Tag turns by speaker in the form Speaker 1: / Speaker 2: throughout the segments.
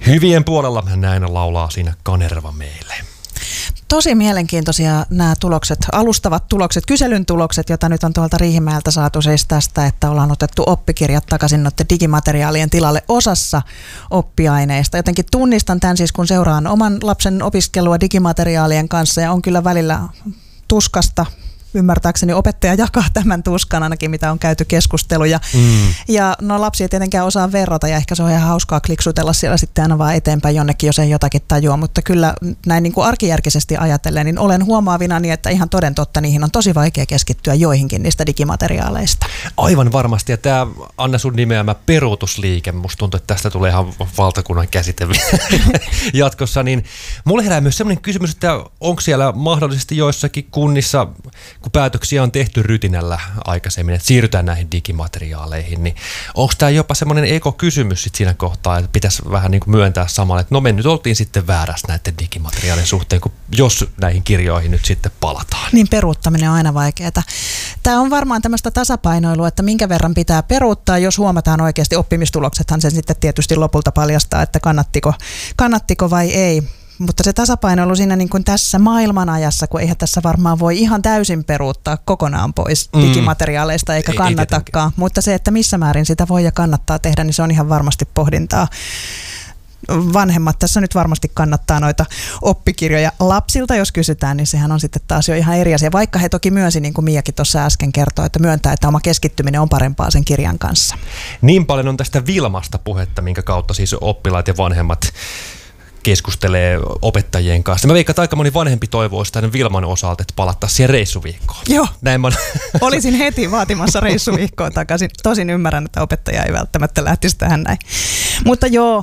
Speaker 1: Hyvien puolella näin laulaa siinä Kanerva meille.
Speaker 2: Tosi mielenkiintoisia nämä tulokset, alustavat tulokset, kyselyn tulokset, joita nyt on tuolta Riihimäeltä saatu siis tästä, että ollaan otettu oppikirjat takaisin noiden digimateriaalien tilalle osassa oppiaineista. Jotenkin tunnistan tämän siis, kun seuraan oman lapsen opiskelua digimateriaalien kanssa ja on kyllä välillä tuskasta. Ymmärtääkseni opettaja jakaa tämän tuskan ainakin, mitä on käyty keskusteluja. Ja no lapsi ei tietenkään osaa verrata ja ehkä se on ihan hauskaa kliksutella siellä sitten aina vaan eteenpäin jonnekin, jos ei jotakin tajua. Mutta kyllä näin niin kuin arkijärkisesti ajatellen, niin olen huomaavinani, että ihan toden totta niihin on tosi vaikea keskittyä joihinkin niistä digimateriaaleista.
Speaker 1: Aivan varmasti. Ja tämä Anna sun nimeämä peruutusliike, musta tuntuu, että tästä tulee ihan valtakunnan käsite jatkossa. Niin mulle herää myös sellainen kysymys, että onko siellä mahdollisesti joissakin kunnissa, kun päätöksiä on tehty rytinällä aikaisemmin, että siirrytään näihin digimateriaaleihin, niin onko tämä jopa semmoinen ekokysymys sit siinä kohtaa, että pitäisi vähän niin kuin myöntää samalla, että no me nyt oltiin sitten väärässä näiden digimateriaalien suhteen, kun jos näihin kirjoihin nyt sitten palataan.
Speaker 2: Niin peruuttaminen on aina vaikeaa. Tämä on varmaan tämmöistä tasapainoilua, että minkä verran pitää peruuttaa, jos huomataan oikeasti oppimistuloksethan sen sitten tietysti lopulta paljastaa, että kannattiko vai ei. Mutta se tasapainoilu siinä niin kuin tässä maailmanajassa, kun eihän tässä varmaan voi ihan täysin peruuttaa kokonaan pois digimateriaaleista eikä kannatakaan. Mutta se, että missä määrin sitä voi ja kannattaa tehdä, niin se on ihan varmasti pohdintaa. Vanhemmat tässä nyt varmasti kannattaa noita oppikirjoja lapsilta, jos kysytään, niin sehän on sitten taas jo ihan eri asia. Vaikka he toki myönsi, niin kuin Miakin tuossa äsken kertoi, että myöntää, että oma keskittyminen on parempaa sen kirjan kanssa.
Speaker 1: Niin paljon on tästä Wilmasta puhetta, minkä kautta siis oppilaat ja vanhemmat keskustelee opettajien kanssa. Mä veikkaan, että aika moni vanhempi toivoo sitä Wilman osalta, että palattaisiin siihen reissuviikkoon.
Speaker 2: Joo, olisin heti vaatimassa reissuviikkoa takaisin. Tosin ymmärrän, että opettaja ei välttämättä lähtisi tähän näin. Mutta joo,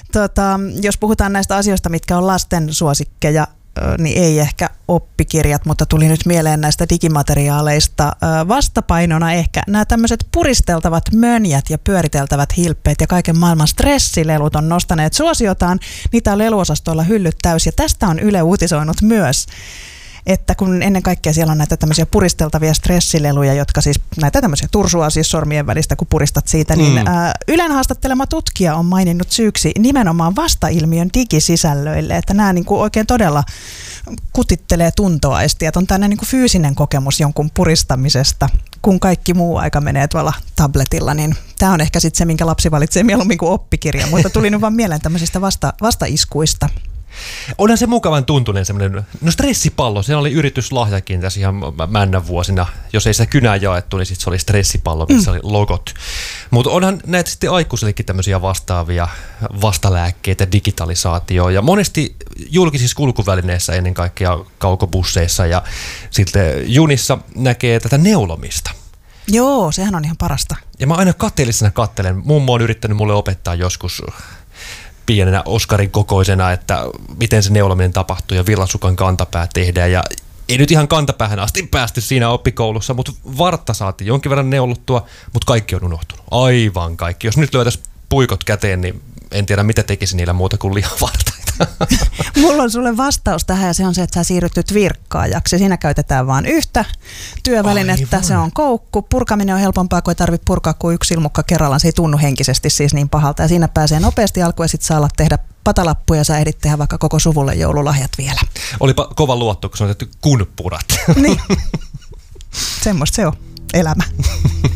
Speaker 2: jos puhutaan näistä asioista, mitkä on lasten suosikkeja, niin ei ehkä oppikirjat, mutta tuli nyt mieleen näistä digimateriaaleista vastapainona ehkä nämä tämmöiset puristeltavat mönjät ja pyöriteltävät hilppeet ja kaiken maailman stressilelut on nostaneet suosiotaan. Niitä on leluosastolla hyllyt täys ja tästä on Yle uutisoinut myös, että kun ennen kaikkea siellä on näitä tämmöisiä puristeltavia stressileluja, jotka siis näitä tämmöisiä tursua siis sormien välistä, kun puristat siitä, niin Ylen haastattelema tutkija on maininnut syyksi nimenomaan vastailmiön digisisällöille, että nämä niin kuin oikein todella kutittelee tuntoaistia, että on tämmöinen niin kuin fyysinen kokemus jonkun puristamisesta, kun kaikki muu aika menee tuolla tabletilla, niin tämä on ehkä sitten se, minkä lapsi valitsee mieluummin kuin oppikirja, mutta tuli nyt vaan mieleen tämmöisistä vastaiskuista.
Speaker 1: Onhan se mukavan tuntunen semmoinen, no stressipallo, se oli yrityslahjakin tässä ihan männän vuosina. Jos ei sitä kynää jaettu, niin sitten se oli stressipallo, missä oli logot. Mutta onhan näitä sitten aikuisillekin tämmöisiä vastaavia vastalääkkeitä, digitalisaatioa ja monesti julkisissa kulkuvälineissä ennen kaikkea kaukobusseissa ja sitten junissa näkee tätä neulomista.
Speaker 2: Joo, sehän on ihan parasta.
Speaker 1: Ja mä aina kateellisena kattelen, mummo on yrittänyt mulle opettaa joskus pienenä Oskarin kokoisena, että miten se neulominen tapahtuu ja villasukan kantapää tehdään. Ja ei nyt ihan kantapäähän asti päästy siinä oppikoulussa, mutta vartta saatiin jonkin verran neulottua, mutta kaikki on unohtunut. Aivan kaikki. Jos nyt löytäisi puikot käteen, niin en tiedä mitä tekisi niillä muuta kuin lihavartaita.
Speaker 2: Mulla on sulle vastaus tähän ja se on se, että sä siirryt nyt virkkaajaksi. Siinä käytetään vain yhtä työvälinettä, se on koukku. Purkaminen on helpompaa, kun ei tarvitse purkaa kuin yksi silmukka kerrallaan. Se ei tunnu henkisesti siis niin pahalta ja siinä pääsee nopeasti alkuun ja sitten saa olla tehdä patalappuja ja sä ehdit tehdä vaikka koko suvulle joululahjat vielä.
Speaker 1: Olipa kova luotto, kun se on tehty kun purat.
Speaker 2: Niin, semmoista se on elämä.